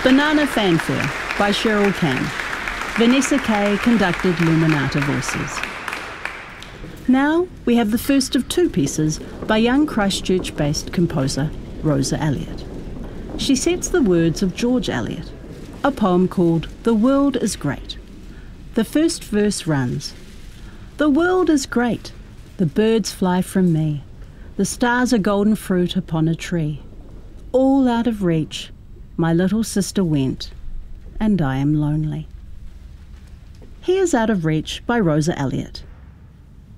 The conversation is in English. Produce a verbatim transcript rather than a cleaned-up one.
Banana Fanfare by Cheryl Kane. Vanessa Kay conducted Luminata Voices. Now we have the first of two pieces by young Christchurch-based composer Rosa Elliott. She sets the words of George Eliot, a poem called The World is Great. The first verse runs, "The world is great, the birds fly from me, the stars are golden fruit upon a tree. All out of reach, my little sister went, and I am lonely." Here's Out of Reach by Rosa Elliott.